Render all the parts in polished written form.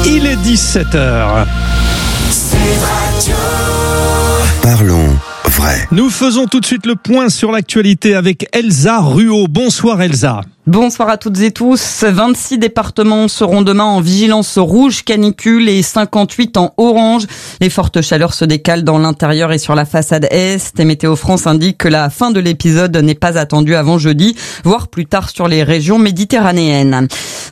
Il est 17h. Parlons vrai. Nous faisons tout de suite le point sur l'actualité avec Elsa Ruot. Bonsoir Elsa. Bonsoir à toutes et tous. 26 départements seront demain en vigilance rouge canicule et 58 en orange. Les fortes chaleurs se décalent dans l'intérieur et sur la façade est. Et Météo France indique que la fin de l'épisode n'est pas attendue avant jeudi, voire plus tard sur les régions méditerranéennes.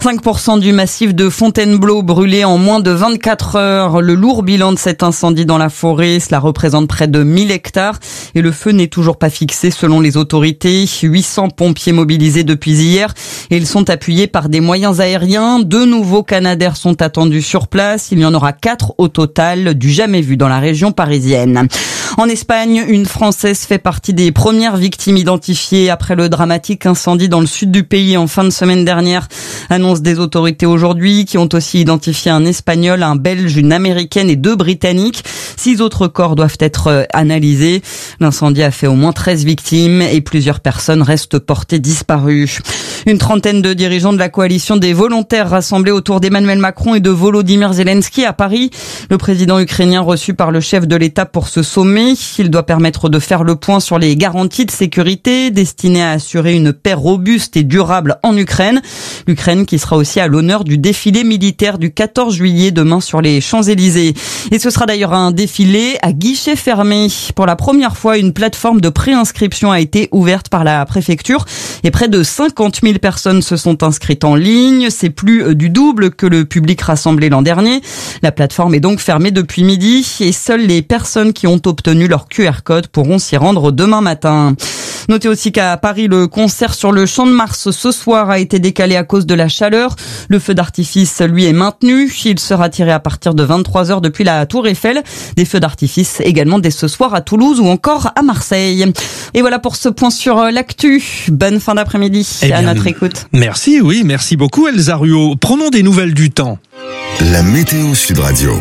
5% du massif de Fontainebleau brûlé en moins de 24 heures. Le lourd bilan de cet incendie dans la forêt, cela représente près de 1000 hectares. Et le feu n'est toujours pas fixé selon les autorités. 800 pompiers mobilisés depuis hier. Et ils sont appuyés par des moyens aériens. 2 nouveaux Canadair sont attendus sur place. Il y en aura 4 au total, du jamais vu dans la région parisienne. En Espagne, une Française fait partie des premières victimes identifiées après le dramatique incendie dans le sud du pays en fin de semaine dernière. Annonce des autorités aujourd'hui qui ont aussi identifié un Espagnol, un Belge, une Américaine et 2 Britanniques. 6 autres corps doivent être analysés. L'incendie a fait au moins 13 victimes et plusieurs personnes restent portées disparues. Une trentaine de dirigeants de la coalition des volontaires rassemblés autour d'Emmanuel Macron et de Volodymyr Zelensky à Paris. Le président ukrainien reçu par le chef de l'État pour ce sommet. Il doit permettre de faire le point sur les garanties de sécurité destinées à assurer une paix robuste et durable en Ukraine. L'Ukraine qui sera aussi à l'honneur du défilé militaire du 14 juillet demain sur les Champs-Élysées. Et ce sera d'ailleurs un défilé à guichet fermé. Pour la première fois, une plateforme de préinscription a été ouverte par la préfecture et près de 50 000 personnes se sont inscrites en ligne. C'est plus du double que le public rassemblé l'an dernier. La plateforme est donc fermée depuis midi et seules les personnes qui ont obtenu leur QR code pourront s'y rendre demain matin. Notez aussi qu'à Paris, le concert sur le Champ de Mars ce soir a été décalé à cause de la chaleur. Le feu d'artifice, lui, est maintenu. Il sera tiré à partir de 23h depuis la Tour Eiffel. Des feux d'artifice également dès ce soir à Toulouse ou encore à Marseille. Et voilà pour ce point sur l'actu. Bonne fin d'après-midi à notre écoute. Merci, oui, merci beaucoup Elsa Ruot. Prenons des nouvelles du temps. La météo Sud Radio.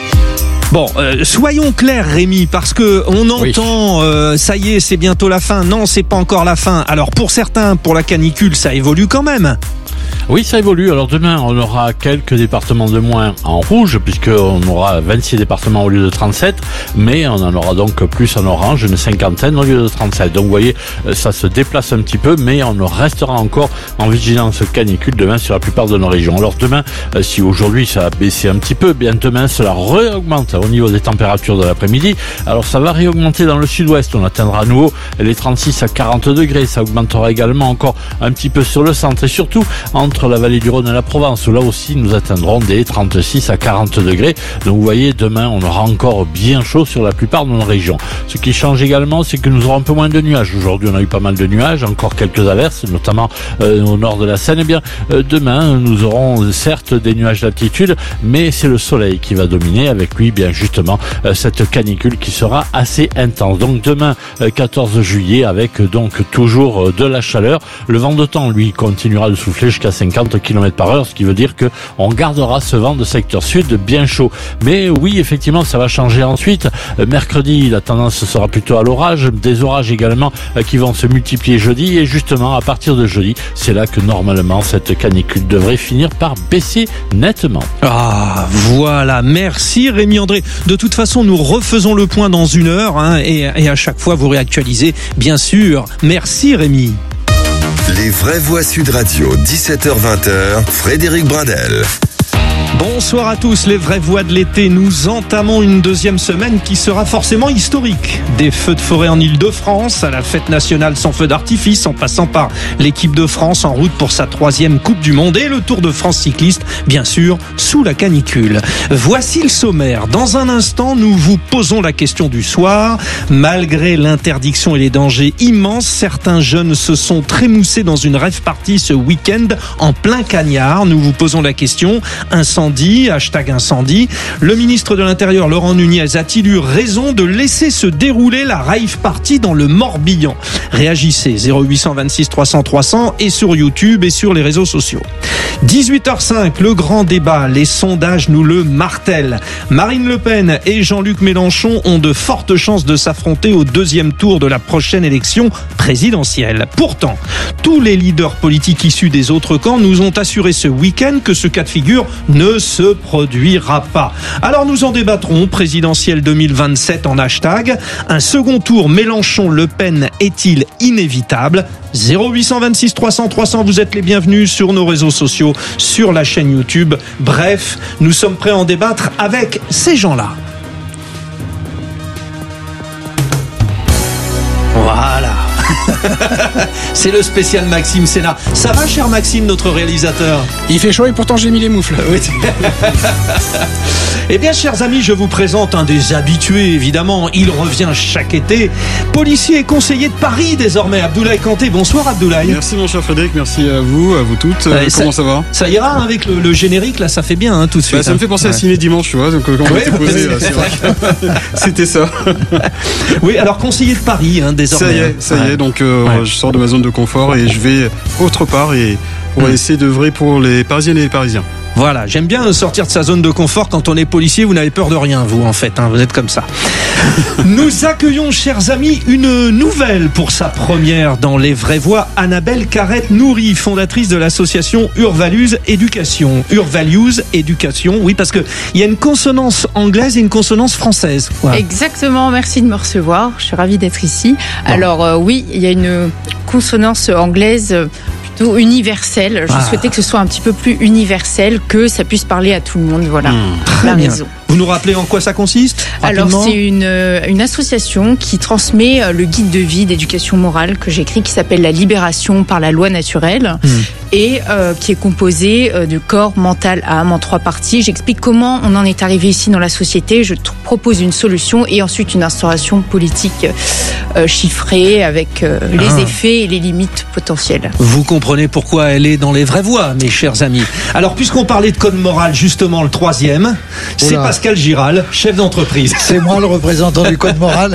Bon, soyons clairs Rémi, parce que on entend ça y est, c'est bientôt la fin. Non, c'est pas encore la fin. Alors pour certains, pour la canicule, ça évolue quand même. Oui, ça évolue. Alors demain, on aura quelques départements de moins en rouge, puisqu'on aura 26 départements au lieu de 37, mais on en aura donc plus en orange, une cinquantaine au lieu de 37. Donc vous voyez, ça se déplace un petit peu, mais on restera encore en vigilance canicule demain sur la plupart de nos régions. Alors demain, si aujourd'hui ça a baissé un petit peu, bien demain cela réaugmente au niveau des températures de l'après-midi. Alors ça va réaugmenter dans le sud-ouest, on atteindra à nouveau les 36 à 40 degrés, ça augmentera également encore un petit peu sur le centre et surtout entre la vallée du Rhône et la Provence, où là aussi nous atteindrons des 36 à 40 degrés. Donc vous voyez, demain on aura encore bien chaud sur la plupart de nos régions. Ce qui change également, c'est que nous aurons un peu moins de nuages. Aujourd'hui on a eu pas mal de nuages, encore quelques averses, notamment au nord de la Seine. Eh bien demain nous aurons certes des nuages d'altitude, mais c'est le soleil qui va dominer, avec lui bien justement cette canicule qui sera assez intense. Donc demain 14 juillet avec donc toujours de la chaleur. Le vent de temps lui continuera de souffler jusqu'à 50 km/h, ce qui veut dire que on gardera ce vent de secteur sud bien chaud. Mais oui, effectivement, ça va changer ensuite. Mercredi, la tendance sera plutôt à l'orage, des orages également qui vont se multiplier jeudi, et justement à partir de jeudi, c'est là que normalement cette canicule devrait finir par baisser nettement. Ah, voilà, merci Rémi André. De toute façon, nous refaisons le point dans 1 heure, et à chaque fois vous réactualisez, bien sûr. Merci Rémi. Les vraies voix Sud Radio, 17h-20h, Frédéric Brindel. Bonsoir à tous, les vraies voix de l'été. Nous entamons une 2e semaine qui sera forcément historique. Des feux de forêt en Île-de-France, à la fête nationale sans feu d'artifice, en passant par l'équipe de France en route pour sa 3e Coupe du Monde, et le Tour de France cycliste, bien sûr, sous la canicule. Voici le sommaire. Dans un instant, nous vous posons la question du soir. Malgré l'interdiction et les dangers immenses, certains jeunes se sont trémoussés dans une rave party ce week-end en plein cagnard. Nous vous posons la question. Incendie, #incendie. Le ministre de l'Intérieur, Laurent Nunez, a-t-il eu raison de laisser se dérouler la rave party dans le Morbihan? Réagissez, 0826 300 300 et sur YouTube et sur les réseaux sociaux. 18h05, le grand débat. Les sondages nous le martèlent. Marine Le Pen et Jean-Luc Mélenchon ont de fortes chances de s'affronter au 2e tour de la prochaine élection présidentielle. Pourtant, tous les leaders politiques issus des autres camps nous ont assuré ce week-end que ce cas de figure ne se produira pas. Alors nous en débattrons, présidentielle 2027 en hashtag. Un second tour Mélenchon-Le Pen est-il inévitable ? 0826 300 300, vous êtes les bienvenus sur nos réseaux sociaux, sur la chaîne YouTube. Bref, nous sommes prêts à en débattre avec ces gens-là. Voilà. C'est le spécial Maxime Sénat. Ça va, cher Maxime, notre réalisateur ? Il fait chaud et pourtant j'ai mis les moufles. Oui. Eh bien, chers amis, je vous présente un des habitués, évidemment. Il revient chaque été. Policier et conseiller de Paris, désormais. Abdoulaye Kanté. Bonsoir, Abdoulaye. Merci, mon cher Frédéric. Merci à vous toutes. Comment ça va ? Ça ira avec le générique, là, ça fait bien, tout de suite. Ça me fait penser à Ciné Dimanche, tu vois. Donc, quand on était posé, c'est vrai que c'était ça. Oui, alors, conseiller de Paris, désormais. Ça y est. Donc, je sors de ma zone de confort et je vais autre part et pour essayer d'œuvrer pour les Parisiennes et les Parisiens. Voilà, j'aime bien sortir de sa zone de confort. Quand on est policier, vous n'avez peur de rien, vous, en fait. Vous êtes comme ça. Nous accueillons, chers amis, une nouvelle pour sa première dans Les Vraies Voix. Annabelle Carrette-Nourry, fondatrice de l'association Urvalues Éducation. Urvalues Éducation, oui, parce qu'il y a une consonance anglaise et une consonance française. Voilà. Exactement, merci de me recevoir. Je suis ravie d'être ici. Bon. Alors, oui, il y a une consonance anglaise plutôt universelle. Je souhaitais que ce soit un petit peu plus universel, que ça puisse parler à tout le monde. Voilà, la raison. Vous nous rappelez en quoi ça consiste ? Alors, c'est une association qui transmet le guide de vie d'éducation morale que j'écris, qui s'appelle La Libération par la loi naturelle, et qui est composé de corps, mental, âme, en 3 parties. J'explique comment on en est arrivé ici dans la société. Je propose une solution et ensuite une instauration politique chiffrée avec les effets et les limites potentielles. Vous comprenez pourquoi elle est dans Les Vraies Voix, mes chers amis. Alors, puisqu'on parlait de code moral, justement, le 3e, c'est Pascal Giral, chef d'entreprise. C'est moi le représentant du code moral.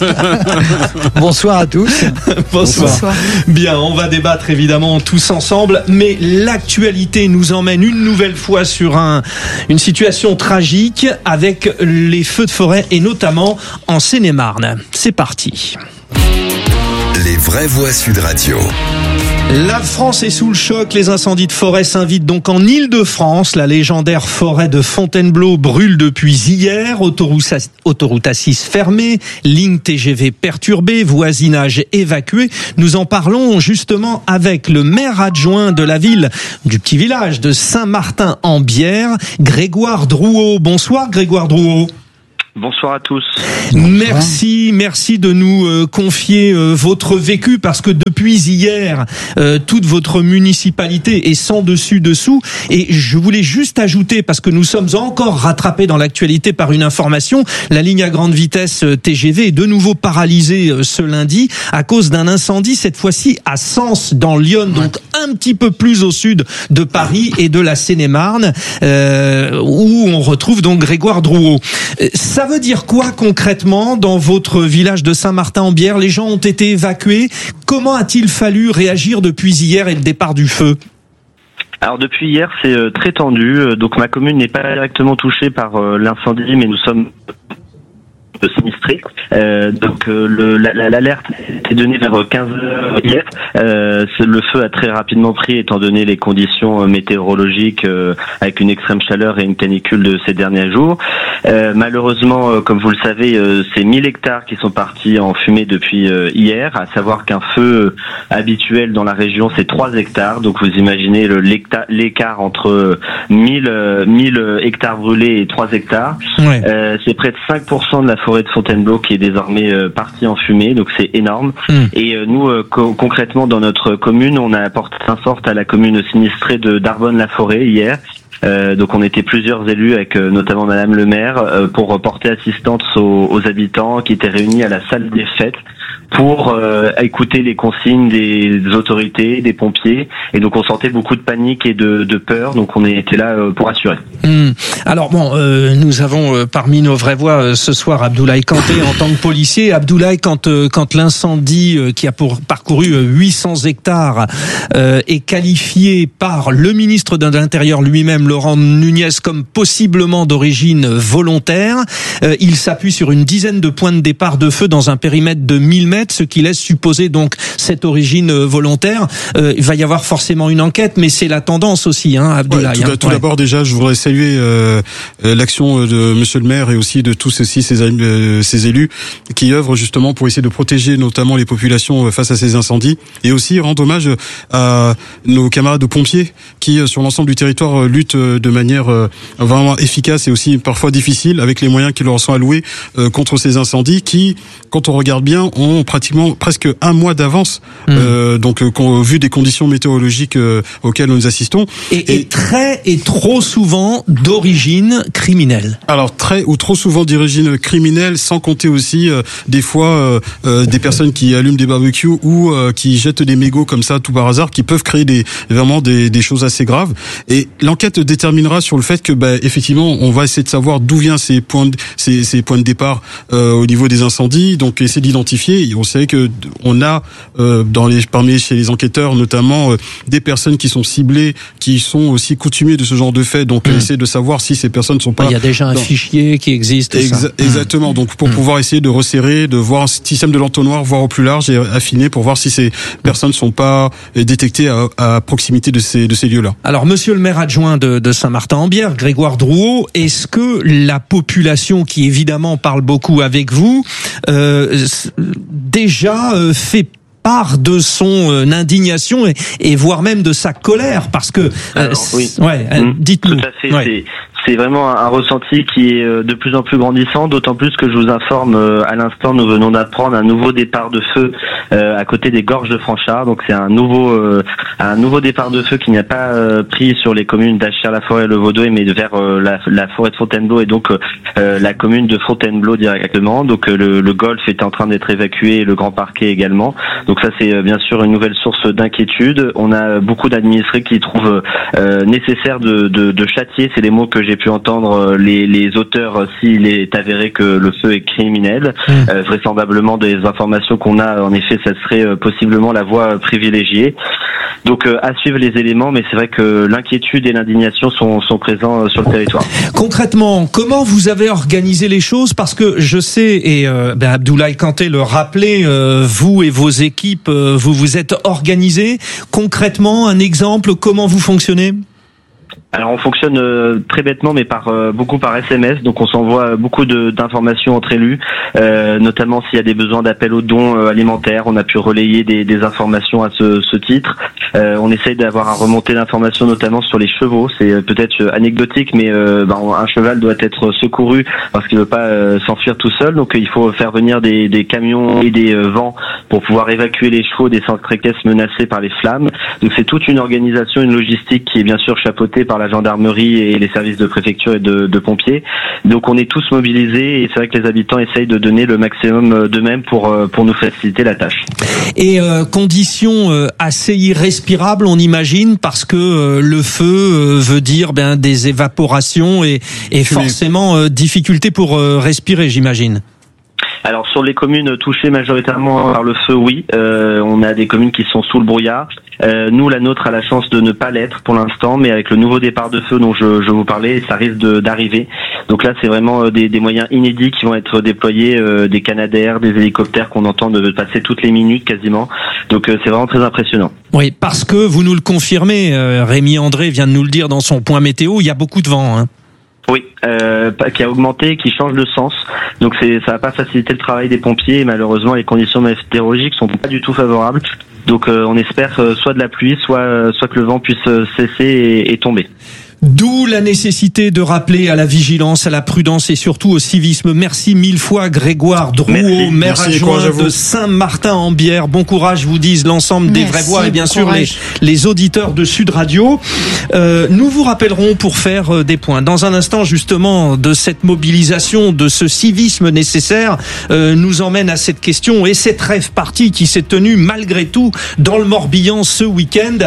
Bonsoir à tous. Bonsoir. Bien, on va débattre évidemment tous ensemble, mais l'actualité nous emmène une nouvelle fois sur une situation tragique avec les feux de forêt et notamment en Seine-et-Marne. C'est parti. Les Vraies Voix Sud Radio. La France est sous le choc. Les incendies de forêt s'invitent donc en Île-de-France. La légendaire forêt de Fontainebleau brûle depuis hier. Autoroute A6 fermée, ligne TGV perturbée, voisinage évacué. Nous en parlons justement avec le maire adjoint de la ville, du petit village de Saint-Martin-en-Bière, Grégoire Drouot. Bonsoir Grégoire Drouot. Bonsoir à tous. Merci de nous confier votre vécu, parce que depuis hier, toute votre municipalité est sans dessus-dessous. Et je voulais juste ajouter, parce que nous sommes encore rattrapés dans l'actualité par une information, la ligne à grande vitesse TGV est de nouveau paralysée ce lundi à cause d'un incendie, cette fois-ci à Sens, dans l'Yonne, donc un petit peu plus au sud de Paris et de la Seine-et-Marne, où on retrouve donc Grégoire Drouot. Ça veut dire quoi concrètement dans votre village de Saint-Martin-en-Bière ? Les gens ont été évacués. Comment a-t-il fallu réagir depuis hier et le départ du feu ? Alors depuis hier, c'est très tendu. Donc ma commune n'est pas directement touchée par l'incendie, mais nous sommes sinistrés. Donc l'alerte est donnée vers 15h hier. Le feu a très rapidement pris étant donné les conditions météorologiques avec une extrême chaleur et une canicule de ces derniers jours. Malheureusement, comme vous le savez, c'est 1000 hectares qui sont partis en fumée depuis hier, à savoir qu'un feu habituel dans la région, c'est 3 hectares. Donc vous imaginez l'écart entre 1000 hectares brûlés et 3 hectares. Ouais. C'est près de 5% de la forêt de Fontainebleau qui est désormais partie en fumée, donc c'est énorme. Et nous, concrètement, dans notre commune, on a apporté main forte à la commune sinistrée de Darbonne-la-Forêt hier. Donc on était plusieurs élus avec notamment Madame le maire pour porter assistance aux habitants qui étaient réunis à la salle des fêtes pour écouter les consignes des autorités, des pompiers. Et donc on sentait beaucoup de panique et de peur, donc on était là pour assurer. Alors bon, nous avons parmi nos vraies voix ce soir Abdoulaye Kanté en tant que policier. Abdoulaye, quand l'incendie qui a parcouru 800 hectares est qualifié par le ministre de l'Intérieur lui-même, même Laurent Nunez comme possiblement d'origine volontaire. Il s'appuie sur une dizaine de points de départ de feu dans un périmètre de 1000 mètres, ce qui laisse supposer donc cette origine volontaire. Il va y avoir forcément une enquête, mais c'est la tendance aussi, hein, Abdoulaye. Tout d'abord, déjà, je voudrais saluer l'action de Monsieur le maire et aussi de tous ces élus qui œuvrent justement pour essayer de protéger notamment les populations face à ces incendies, et aussi rendre hommage à nos camarades de pompiers qui, sur l'ensemble du territoire, luttent de manière vraiment efficace et aussi parfois difficile avec les moyens qui leur sont alloués contre ces incendies qui, quand on regarde bien, ont pratiquement presque un mois d'avance, donc vu des conditions météorologiques auxquelles nous assistons. Et trop souvent d'origine criminelle. Alors très ou trop souvent d'origine criminelle, sans compter aussi des fois des personnes qui allument des barbecues ou qui jettent des mégots comme ça tout par hasard, qui peuvent créer vraiment des choses assez graves. Et l'enquête déterminera sur le fait que effectivement on va essayer de savoir d'où viennent ces points de départ au niveau des incendies, donc essayer d'identifier. Et on sait que on a chez les enquêteurs notamment des personnes qui sont ciblées, qui sont aussi coutumiers de ce genre de fait, donc essayer de savoir si ces personnes sont pas... Il y a déjà un fichier qui existe. Exactement, donc pour pouvoir essayer de resserrer, de voir un système de l'entonnoir, voir au plus large et affiner pour voir si ces personnes ne sont pas détectées à proximité de ces lieux-là. Alors, monsieur le maire adjoint de Saint-Martin-en-Bière, Grégoire Drouot, est-ce que la population qui évidemment parle beaucoup avec vous, déjà fait part de son indignation et voire même de sa colère, parce que dites-nous. Tout à fait. C'est vraiment un ressenti qui est de plus en plus grandissant, d'autant plus que je vous informe à l'instant, nous venons d'apprendre un nouveau départ de feu à côté des gorges de Franchard. Donc c'est un nouveau départ de feu qui n'a pas pris sur les communes d'Achères-la-Forêt et le Vaudois, mais vers la forêt de Fontainebleau et donc la commune de Fontainebleau directement. Donc le golfe est en train d'être évacué et le Grand Parquet également. Donc ça c'est bien sûr une nouvelle source d'inquiétude. On a beaucoup d'administrés qui trouvent nécessaire de châtier, c'est les mots que j'ai pu entendre, les auteurs s'il est avéré que le feu est criminel. Vraisemblablement des informations qu'on a, en effet, ça serait possiblement la voie privilégiée. Donc à suivre les éléments, mais c'est vrai que l'inquiétude et l'indignation sont présents sur le territoire. Concrètement, comment vous avez organisé les choses? Parce que je sais, et Abdoulaye Kanté le rappelait, vous et vos équipes, vous vous êtes organisés. Concrètement, un exemple, comment vous fonctionnez? Alors on fonctionne très bêtement, mais beaucoup par SMS. Donc on s'envoie beaucoup d'informations entre élus, notamment s'il y a des besoins d'appel aux dons alimentaires. On a pu relayer des informations à ce titre. On essaye d'avoir un remontée d'informations, notamment sur les chevaux. C'est peut-être anecdotique, mais un cheval doit être secouru parce qu'il ne veut pas s'enfuir tout seul. Donc il faut faire venir des camions et des vents pour pouvoir évacuer les chevaux des centres équestres menacés par les flammes. Donc c'est toute une organisation, une logistique qui est bien sûr chapeautée par la gendarmerie et les services de préfecture et de pompiers. Donc on est tous mobilisés et c'est vrai que les habitants essayent de donner le maximum d'eux-mêmes pour nous faciliter la tâche. Et conditions assez irrespirables, on imagine, parce que le feu veut dire des évaporations et forcément difficulté pour respirer, j'imagine. Alors sur les communes touchées majoritairement par le feu, oui, on a des communes qui sont sous le brouillard. Nous, la nôtre a la chance de ne pas l'être pour l'instant, mais avec le nouveau départ de feu dont je vous parlais, ça risque d'arriver. Donc là, c'est vraiment des moyens inédits qui vont être déployés, des Canadair, des hélicoptères qu'on entend de passer toutes les minutes quasiment. Donc c'est vraiment très impressionnant. Oui, parce que vous nous le confirmez, Rémi André vient de nous le dire dans son point météo, il y a beaucoup de vent, hein. Oui, qui a augmenté, qui change de sens. Donc ça va pas faciliter le travail des pompiers et malheureusement les conditions météorologiques sont pas du tout favorables. Donc on espère soit de la pluie, soit que le vent puisse cesser et tomber. D'où la nécessité de rappeler à la vigilance, à la prudence et surtout au civisme. Merci mille fois Grégoire Drouot, maire adjoint de Saint-Martin-en-Bière. Bon courage, vous disent l'ensemble des vraies voix et bien sûr les auditeurs de Sud Radio. Nous vous rappellerons pour faire des points. Dans un instant, justement, de cette mobilisation, de ce civisme nécessaire, nous emmène à cette question et cette rêve partie qui s'est tenue malgré tout dans le Morbihan ce week-end.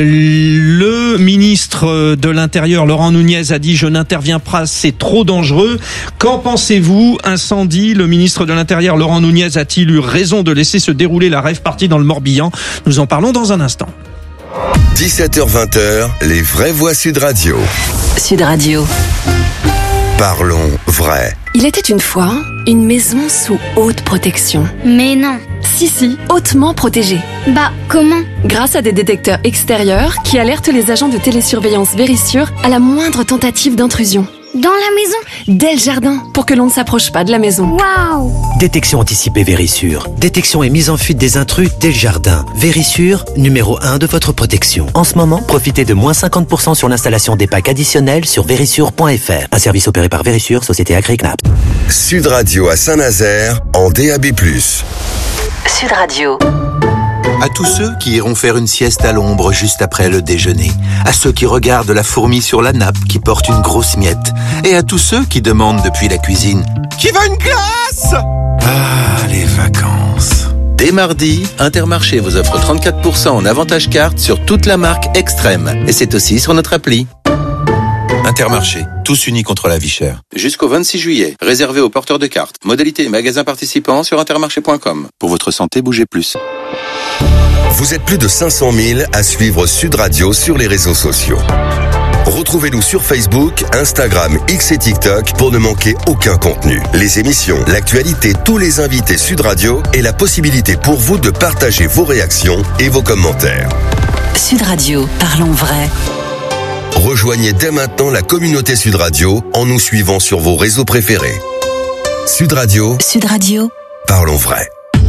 Le ministre de l'Intérieur, Laurent Nunez, a dit « Je n'interviens pas, c'est trop dangereux ». Qu'en pensez-vous? Incendie, le ministre de l'Intérieur, Laurent Nunez, a-t-il eu raison de laisser se dérouler la rave party dans le Morbihan? Nous en parlons dans un instant. 17h-20h, les vraies voix Sud Radio. Sud Radio. Parlons vrai. Il était une fois une maison sous haute protection. Mais non. Si, hautement protégée. Bah, comment ? Grâce à des détecteurs extérieurs qui alertent les agents de télésurveillance Vérissure à la moindre tentative d'intrusion. Dans la maison ? Dès le jardin, pour que l'on ne s'approche pas de la maison. Waouh ! Détection anticipée Vérissure. Détection et mise en fuite des intrus dès le jardin. Vérissure, numéro 1 de votre protection. En ce moment, profitez de moins 50% sur l'installation des packs additionnels sur vérissure.fr. Un service opéré par Vérissure, société agréée CNAP. Sud Radio à Saint-Nazaire en DAB+. Sud Radio. À tous ceux qui iront faire une sieste à l'ombre juste après le déjeuner, à ceux qui regardent la fourmi sur la nappe qui porte une grosse miette, et à tous ceux qui demandent depuis la cuisine « Qui veut une glace ?» Ah, les vacances. Dès mardi, Intermarché vous offre 34% en avantage carte sur toute la marque Extrême, et c'est aussi sur notre appli. Intermarché, tous unis contre la vie chère. Jusqu'au 26 juillet, réservé aux porteurs de cartes. Modalité et magasins participants sur intermarché.com. Pour votre santé, bougez plus. Vous êtes plus de 500 000 à suivre Sud Radio sur les réseaux sociaux. Retrouvez-nous sur Facebook, Instagram, X et TikTok pour ne manquer aucun contenu. Les émissions, l'actualité, tous les invités Sud Radio et la possibilité pour vous de partager vos réactions et vos commentaires. Sud Radio, parlons vrai. Rejoignez dès maintenant la communauté Sud Radio en nous suivant sur vos réseaux préférés. Sud Radio. Sud Radio. Parlons vrai.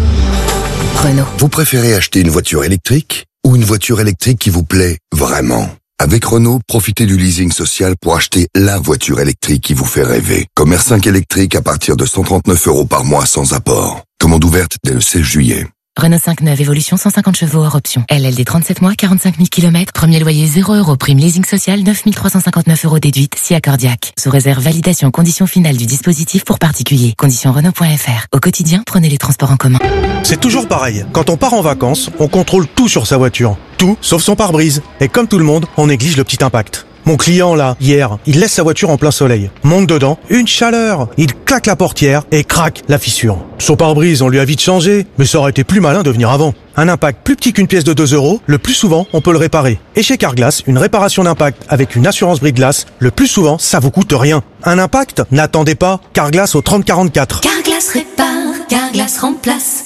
Renault. Vous préférez acheter une voiture électrique ou une voiture électrique qui vous plaît vraiment ? Avec Renault, profitez du leasing social pour acheter la voiture électrique qui vous fait rêver. Comme R5 électrique à partir de 139 € par mois sans apport. Commande ouverte dès le 16 juillet. Renault 5 neuve, évolution 150 chevaux hors option. LLD 37 mois, 45 000 km, premier loyer 0 €, prime leasing social 9 359 € déduite, si accordiaque. Sous réserve validation conditions finales du dispositif pour particuliers. Conditions Renault.fr. Au quotidien, prenez les transports en commun. C'est toujours pareil. Quand on part en vacances, on contrôle tout sur sa voiture. Tout, sauf son pare-brise. Et comme tout le monde, on néglige le petit impact. Mon client là, hier, il laisse sa voiture en plein soleil. Monte dedans, une chaleur. Il claque la portière et craque la fissure. Son pare-brise, on lui a vite changé, mais ça aurait été plus malin de venir avant. Un impact plus petit qu'une pièce de 2 €, le plus souvent, on peut le réparer. Et chez Carglass, une réparation d'impact avec une assurance brise-glace, le plus souvent, ça vous coûte rien. Un impact ? N'attendez pas, Carglass au 3044. Carglass répare, Carglass remplace.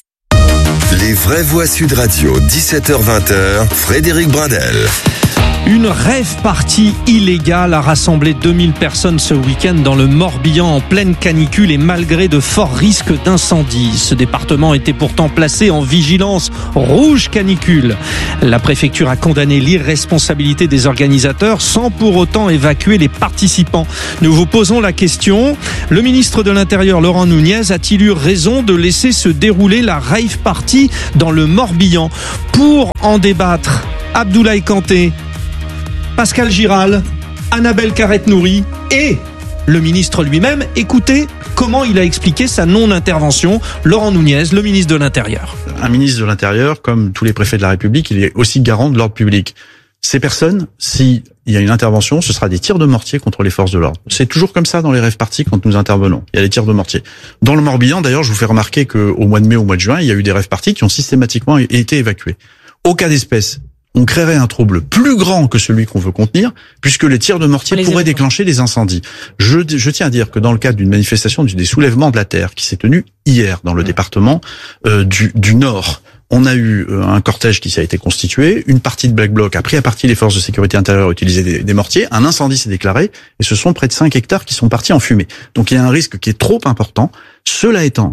Les vraies voix Sud Radio, 17h-20h, Frédéric Brindel. Une rave party illégale a rassemblé 2000 personnes ce week-end dans le Morbihan en pleine canicule et malgré de forts risques d'incendie. Ce département était pourtant placé en vigilance rouge canicule. La préfecture a condamné l'irresponsabilité des organisateurs sans pour autant évacuer les participants. Nous vous posons la question, le ministre de l'Intérieur Laurent Nunez a-t-il eu raison de laisser se dérouler la rave party dans le Morbihan ? Pour en débattre, Abdoulaye Kanté, Pascal Giral, Annabelle Carrette-Nouri et le ministre lui-même. Écoutez comment il a expliqué sa non-intervention. Laurent Nunez, le ministre de l'Intérieur. Un ministre de l'Intérieur, comme tous les préfets de la République, il est aussi garant de l'ordre public. Ces personnes, s'il y a une intervention, ce sera des tirs de mortier contre les forces de l'ordre. C'est toujours comme ça dans les rave parties quand nous intervenons. Il y a des tirs de mortier. Dans le Morbihan, d'ailleurs, je vous fais remarquer qu'au mois de mai, au mois de juin, il y a eu des rave parties qui ont systématiquement été évacuées. Au cas d'espèce, on créerait un trouble plus grand que celui qu'on veut contenir, puisque les tirs de mortier pourraient déclencher des incendies. Je tiens à dire que dans le cadre d'une manifestation des soulèvements de la terre qui s'est tenue hier dans le département du Nord, on a eu un cortège qui s'est été constitué, une partie de Black Bloc a pris à partie les forces de sécurité intérieure à utiliser des mortiers, un incendie s'est déclaré, et ce sont près de 5 hectares qui sont partis en fumée. Donc il y a un risque qui est trop important. Cela étant,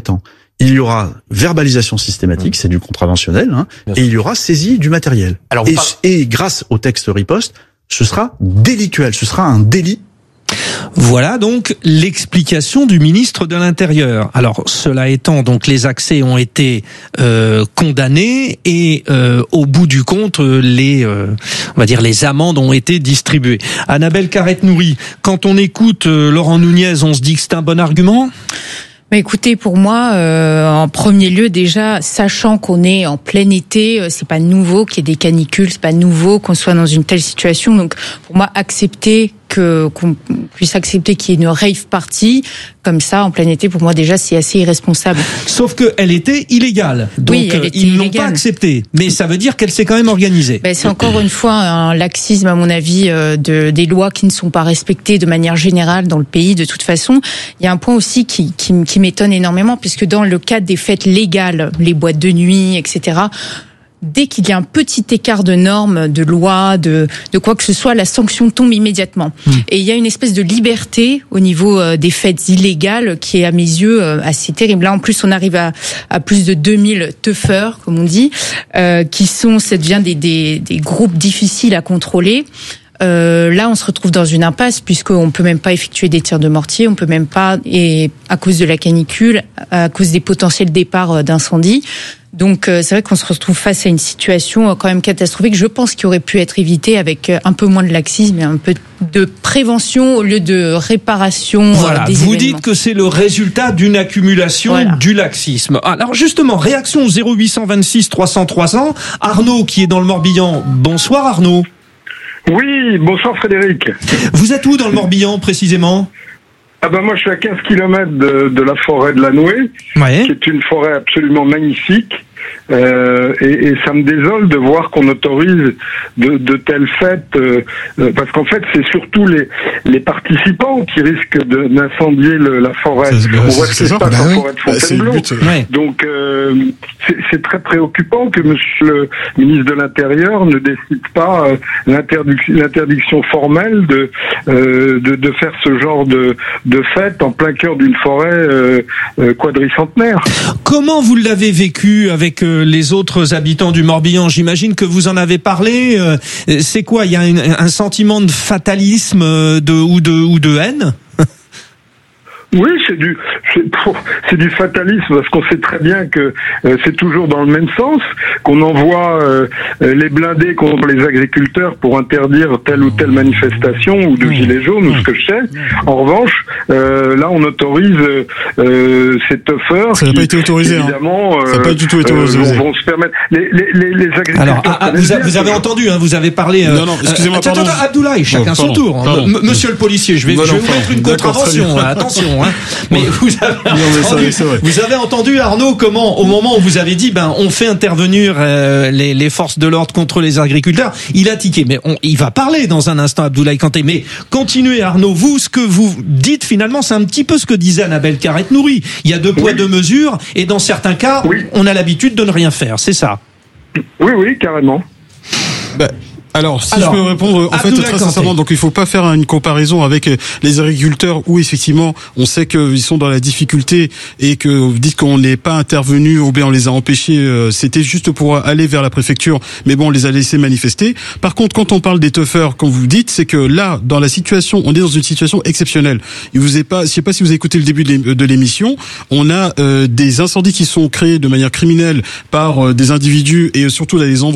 il y aura verbalisation systématique, c'est du contraventionnel, et il y aura saisie du matériel. Alors, et grâce au texte riposte, ce sera délictuel, ce sera un délit. Voilà donc l'explication du ministre de l'Intérieur. Alors cela étant, donc les accès ont été condamnés et au bout du compte, on va dire les amendes ont été distribuées. Annabelle Carrette-Nouri, quand on écoute Laurent Nunez, on se dit que c'est un bon argument ? Bah écoutez, pour moi, en premier lieu déjà, sachant qu'on est en plein été, c'est pas nouveau qu'il y ait des canicules, c'est pas nouveau qu'on soit dans une telle situation. Donc, pour moi, accepter qu'on puisse accepter qu'il y ait une rave party comme ça en plein été. Pour moi, déjà, c'est assez irresponsable. Sauf que elle était illégale. Donc, oui, elle était ils l'ont illégale. pas acceptée. Mais ça veut dire qu'elle s'est quand même organisée. Ben, c'est encore une fois un laxisme, à mon avis, des lois qui ne sont pas respectées de manière générale dans le pays. De toute façon, il y a un point aussi qui m'étonne énormément, puisque dans le cadre des fêtes légales, les boîtes de nuit, etc., dès qu'il y a un petit écart de normes, de loi, de quoi que ce soit, la sanction tombe immédiatement. Et il y a une espèce de liberté au niveau des fêtes illégales qui est à mes yeux assez terrible. Là, en plus, on arrive à plus de 2000 teufeurs, comme on dit, qui sont, ça devient des groupes difficiles à contrôler. Là, on se retrouve dans une impasse puisqu'on peut même pas effectuer des tirs de mortier, on peut même pas, et à cause de la canicule, à cause des potentiels départs d'incendie. Donc, c'est vrai qu'on se retrouve face à une situation quand même catastrophique. Je pense qu'il aurait pu être évité avec un peu moins de laxisme et un peu de prévention au lieu de réparation. Voilà, des vous événements. dites que c'est le résultat d'une accumulation du laxisme. Alors justement, réaction au 0826 300 300. Arnaud qui est dans le Morbihan. Bonsoir Arnaud. Oui, bonsoir Frédéric. Vous êtes où dans le Morbihan précisément ? Moi je suis à 15 km de la forêt de la Nouée, qui est une forêt absolument magnifique. Et ça me désole de voir qu'on autorise de telles fêtes, parce qu'en fait c'est surtout les participants qui risquent d'incendier la forêt. On voit ce qui se passe en forêt de Fontainebleau. Donc c'est très préoccupant que Monsieur le ministre de l'Intérieur ne décide pas l'interdiction formelle de faire ce genre de fête en plein cœur d'une forêt quadricentenaire. Comment vous l'avez vécu avec les autres habitants du Morbihan? J'imagine que vous en avez parlé. C'est quoi? Il y a un sentiment de fatalisme ou de haine? Oui, c'est du fatalisme parce qu'on sait très bien que c'est toujours dans le même sens, qu'on envoie les blindés contre les agriculteurs pour interdire telle ou telle manifestation ou de gilets jaunes ou ce que je sais. En revanche, là on autorise ces teufeurs. Ça n'a pas été autorisé. Évidemment, ça n'a pas du tout été autorisé. Vont se permettre. Les agriculteurs. Alors, vous avez entendu, hein, vous avez parlé. Non, excusez-moi. Attends, Abdoulaye, chacun son tour. Monsieur le policier, je vais vous mettre une contravention. Attention. Hein. Mais vous avez entendu Arnaud comment, au moment où vous avez dit on fait intervenir les forces de l'ordre contre les agriculteurs, il a tiqué. Mais il va parler dans un instant, Abdoulaye Kanté. Mais continuez Arnaud, vous, ce que vous dites finalement, c'est un petit peu ce que disait Annabelle Carrette-Nourry. Il y a deux poids, deux mesures, et dans certains cas, on a l'habitude de ne rien faire, c'est ça? Oui, carrément. Alors, je peux répondre, en fait, très sincèrement, donc il faut pas faire une comparaison avec les agriculteurs où effectivement, on sait qu'ils sont dans la difficulté et que vous dites qu'on n'est pas intervenu ou bien on les a empêchés, c'était juste pour aller vers la préfecture, mais bon, on les a laissés manifester. Par contre, quand on parle des teufeurs, comme vous dites, c'est que là, dans la situation, on est dans une situation exceptionnelle. Je sais pas si vous avez écouté le début de l'émission, on a des incendies qui sont créés de manière criminelle par des individus et surtout dans des endroits